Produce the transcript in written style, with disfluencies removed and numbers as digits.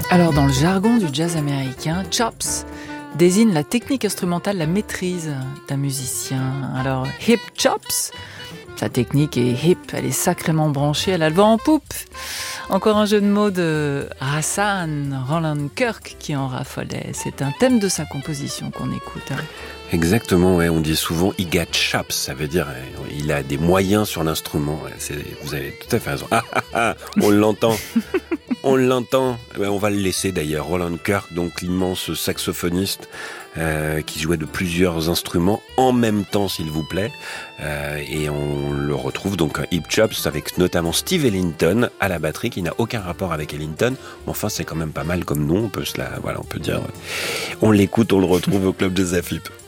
Alors, dans le jargon du jazz américain, chops désigne la technique instrumentale, la maîtrise d'un musicien. Alors, hip chops, sa technique est hip, elle est sacrément branchée, elle a le vent en poupe. Encore un jeu de mots de Rahsaan Roland Kirk qui en raffolait. C'est un thème de sa composition qu'on écoute. Exactement, ouais. On dit souvent « he got chops », ça veut dire il a des moyens sur l'instrument. Vous avez tout à fait raison. On l'entend. On l'entend. On va le laisser d'ailleurs. Roland Kirk, donc l'immense saxophoniste qui jouait de plusieurs instruments en même temps, s'il vous plaît. Et on le retrouve donc Hip Chops avec notamment Steve Ellington à la batterie, qui n'a aucun rapport avec Ellington. Mais enfin, c'est quand même pas mal comme nom. On peut dire. Ouais. On l'écoute, on le retrouve au club de Zafip.